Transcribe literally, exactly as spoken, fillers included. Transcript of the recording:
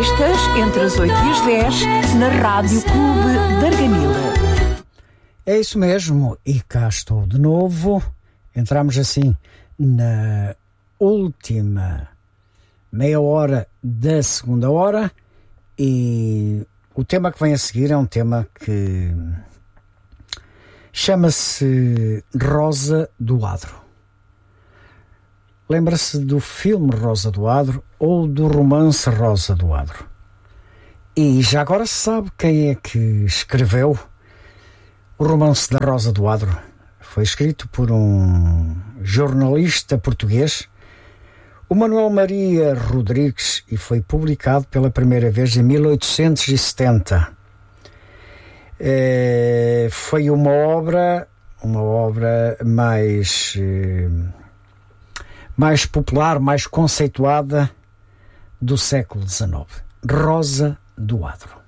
sextas, entre as oito e as dez, na Rádio Clube da Arganila. É isso mesmo, e cá estou de novo. Entramos assim na última meia hora da segunda hora e o tema que vem a seguir é um tema que chama-se Rosa do Adro. Lembra-se do filme Rosa do Adro ou do romance Rosa do Adro? E já agora se sabe quem é que escreveu o romance da Rosa do Adro? Foi escrito por um jornalista português, o Manuel Maria Rodrigues, e foi publicado pela primeira vez em mil oitocentos e setenta. É, foi uma obra, uma obra mais... É, mais popular, mais conceituada do século dezenove. Rosa do Adro.